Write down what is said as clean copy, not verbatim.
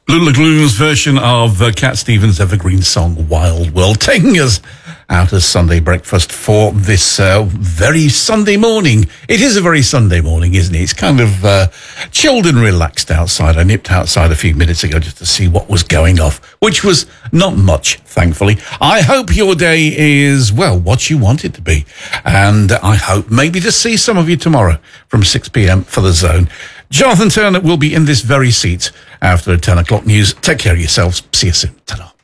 Lula Lagoon's version of Cat Stevens' evergreen song Wild World, taking us out as Sunday breakfast for this very Sunday morning. It is a very Sunday morning, isn't it? It's kind of chilled and relaxed outside. I nipped outside a few minutes ago just to see what was going off, which was not much, thankfully. I hope your day is, well, what you want it to be. And I hope maybe to see some of you tomorrow from 6 p.m. for The Zone. Jonathan Turner will be in this very seat after the 10 o'clock news. Take care of yourselves. See you soon. Ta-da.